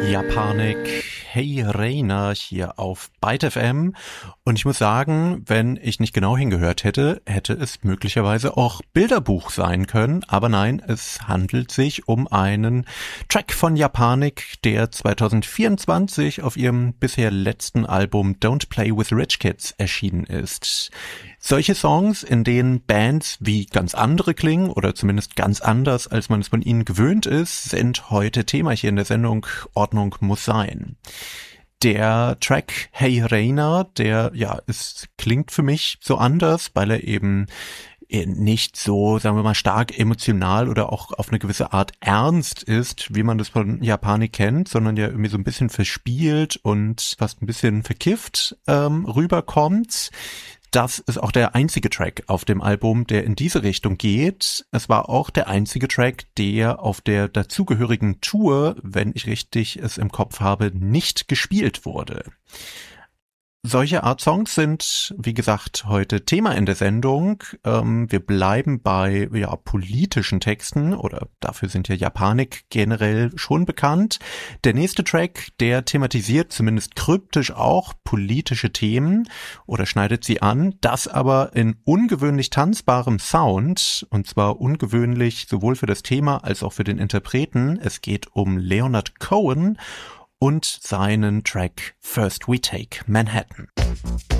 Japanik, Hey Reina hier auf Byte FM und ich muss sagen, wenn ich nicht genau hingehört hätte, hätte es möglicherweise auch Bilderbuch sein können, aber nein, es handelt sich um einen Track von Japanik, der 2024 auf ihrem bisher letzten Album Don't Play with Rich Kids erschienen ist. Solche Songs, in denen Bands wie ganz andere klingen oder zumindest ganz anders, als man es von ihnen gewöhnt ist, sind heute Thema hier in der Sendung Ordnung muss sein. Der Track Hey Reina, der klingt für mich so anders, weil er eben nicht so, sagen wir mal, stark emotional oder auch auf eine gewisse Art ernst ist, wie man das von Japanik kennt, sondern ja irgendwie so ein bisschen verspielt und fast ein bisschen verkifft rüberkommt. Das ist auch der einzige Track auf dem Album, der in diese Richtung geht. Es war auch der einzige Track, der auf der dazugehörigen Tour, wenn ich richtig es im Kopf habe, nicht gespielt wurde. Solche Art Songs sind, wie gesagt, heute Thema in der Sendung. Wir bleiben bei politischen Texten oder dafür sind ja Japanik generell schon bekannt. Der nächste Track, der thematisiert zumindest kryptisch auch politische Themen oder schneidet sie an, das aber in ungewöhnlich tanzbarem Sound und zwar ungewöhnlich sowohl für das Thema als auch für den Interpreten. Es geht um Leonard Cohen und seinen Track First We Take Manhattan.